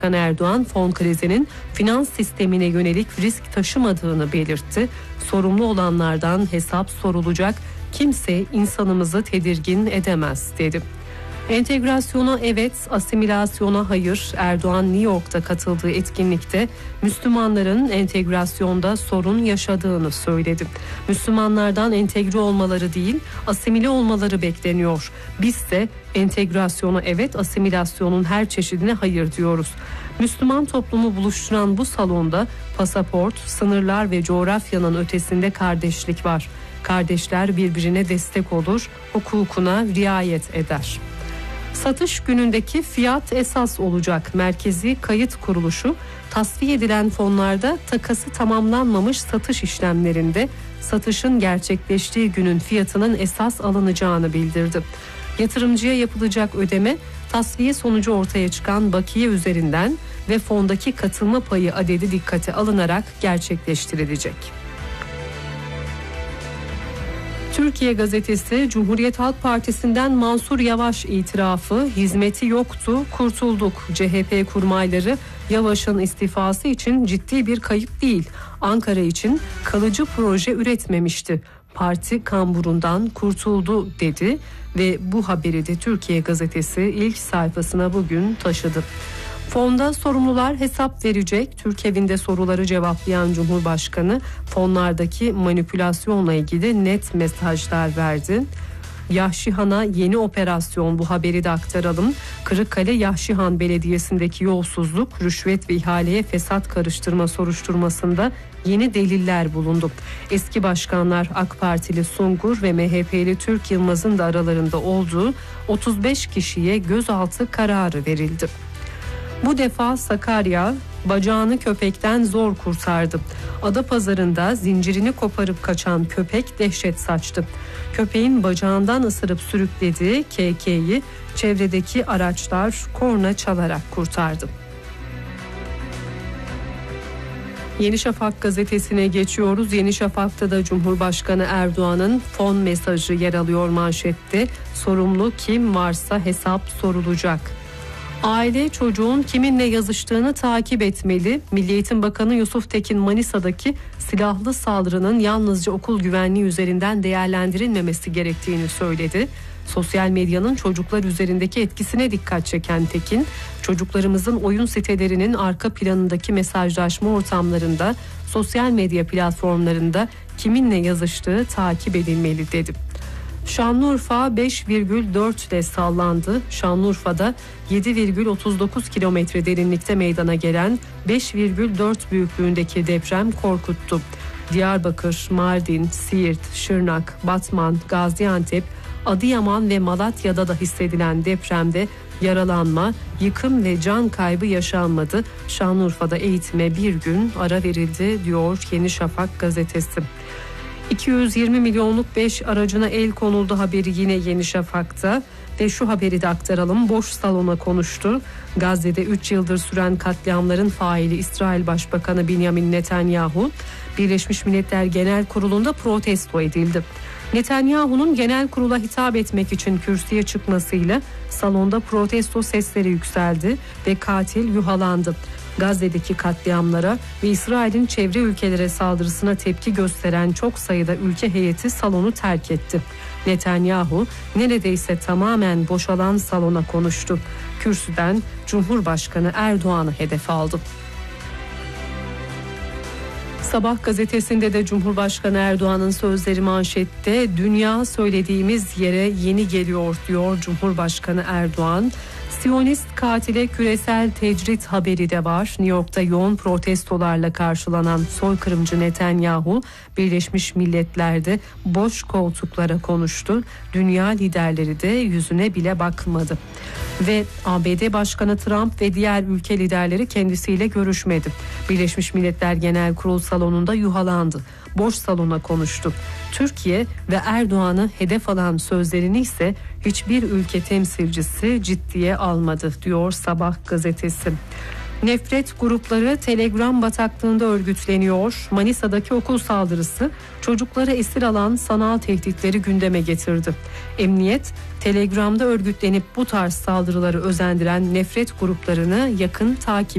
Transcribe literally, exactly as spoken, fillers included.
Erdoğan fon krizinin finans sistemine yönelik risk taşımadığını belirtti. Sorumlu olanlardan hesap sorulacak, kimse insanımızı tedirgin edemez dedi. Entegrasyona evet, asimilasyona hayır. Erdoğan New York'ta katıldığı etkinlikte Müslümanların entegrasyonda sorun yaşadığını söyledi. Müslümanlardan entegre olmaları değil, asimile olmaları bekleniyor. Biz de entegrasyona evet, asimilasyonun her çeşidine hayır diyoruz. Müslüman toplumu buluşturan bu salonda pasaport, sınırlar ve coğrafyanın ötesinde kardeşlik var. Kardeşler birbirine destek olur, hukukuna riayet eder. Satış günündeki fiyat esas olacak. Merkezi Kayıt Kuruluşu tasfiye edilen fonlarda takası tamamlanmamış satış işlemlerinde satışın gerçekleştiği günün fiyatının esas alınacağını bildirdi. Yatırımcıya yapılacak ödeme tasfiye sonucu ortaya çıkan bakiye üzerinden ve fondaki katılma payı adedi dikkate alınarak gerçekleştirilecek. Türkiye Gazetesi, Cumhuriyet Halk Partisi'nden Mansur Yavaş itirafı, hizmeti yoktu, kurtulduk. C H P kurmayları Yavaş'ın istifası için ciddi bir kayıp değil, Ankara için kalıcı proje üretmemişti. Parti kamburundan kurtuldu dedi ve bu haberi de Türkiye Gazetesi ilk sayfasına bugün taşıdı. Fonda sorumlular hesap verecek. Türk Evi'nde soruları cevaplayan Cumhurbaşkanı fonlardaki manipülasyonla ilgili net mesajlar verdi. Yahşihan'a yeni operasyon, bu haberi de aktaralım. Kırıkkale Yahşihan Belediyesi'ndeki yolsuzluk, rüşvet ve ihaleye fesat karıştırma soruşturmasında yeni deliller bulundu. Eski başkanlar AK Partili Sungur ve M H P'li Türk Yılmaz'ın da aralarında olduğu otuz beş kişiye gözaltı kararı verildi. Bu defa Sakarya bacağını köpekten zor kurtardı. Adapazarı'nda zincirini koparıp kaçan köpek dehşet saçtı. Köpeğin bacağından ısırıp sürüklediği K K'yi çevredeki araçlar korna çalarak kurtardı. Yeni Şafak gazetesine geçiyoruz. Yeni Şafak'ta da Cumhurbaşkanı Erdoğan'ın fon mesajı yer alıyor manşette. Sorumlu kim varsa hesap sorulacak. Aile çocuğun kiminle yazıştığını takip etmeli. Milli Eğitim Bakanı Yusuf Tekin Manisa'daki silahlı saldırının yalnızca okul güvenliği üzerinden değerlendirilmemesi gerektiğini söyledi. Sosyal medyanın çocuklar üzerindeki etkisine dikkat çeken Tekin, çocuklarımızın oyun sitelerinin arka planındaki mesajlaşma ortamlarında, sosyal medya platformlarında kiminle yazıştığı takip edilmeli dedi. Şanlıurfa beş virgül dört ile sallandı. Şanlıurfa'da yedi virgül otuz dokuz kilometre derinlikte meydana gelen beş virgül dört büyüklüğündeki deprem korkuttu. Diyarbakır, Mardin, Siirt, Şırnak, Batman, Gaziantep, Adıyaman ve Malatya'da da hissedilen depremde yaralanma, yıkım ve can kaybı yaşanmadı. Şanlıurfa'da eğitime bir gün ara verildi diyor Yeni Şafak gazetesi. iki yüz yirmi milyonluk beş aracına el konuldu haberi yine Yeni Şafak'ta ve şu haberi de aktaralım. Boş salona konuştu. Gazze'de üç yıldır süren katliamların faili İsrail Başbakanı Benjamin Netanyahu Birleşmiş Milletler Genel Kurulu'nda protesto edildi. Netanyahu'nun genel kurula hitap etmek için kürsüye çıkmasıyla salonda protesto sesleri yükseldi ve katil yuhalandı. Gazze'deki katliamlara ve İsrail'in çevre ülkelere saldırısına tepki gösteren çok sayıda ülke heyeti salonu terk etti. Netanyahu neredeyse tamamen boşalan salona konuştu. Kürsüden Cumhurbaşkanı Erdoğan'ı hedef aldı. Sabah gazetesinde de Cumhurbaşkanı Erdoğan'ın sözleri manşette. Dünya söylediğimiz yere yeni geliyor diyor Cumhurbaşkanı Erdoğan. Siyonist katile küresel tecrit haberi de var. New York'ta yoğun protestolarla karşılanan soykırımcı Netanyahu Birleşmiş Milletler'de boş koltuklara konuştu. Dünya liderleri de yüzüne bile bakmadı. Ve A B D Başkanı Trump ve diğer ülke liderleri kendisiyle görüşmedi. Birleşmiş Milletler Genel Kurul salonunda yuhalandı. Boş salona konuştu. Türkiye ve Erdoğan'ı hedef alan sözlerini ise hiçbir ülke temsilcisi ciddiye almadı diyor Sabah gazetesi. Nefret grupları Telegram bataklığında örgütleniyor. Manisa'daki okul saldırısı çocukları esir alan sanal tehditleri gündeme getirdi. Emniyet, Telegram'da örgütlenip bu tarz saldırıları özendiren nefret gruplarını yakın takip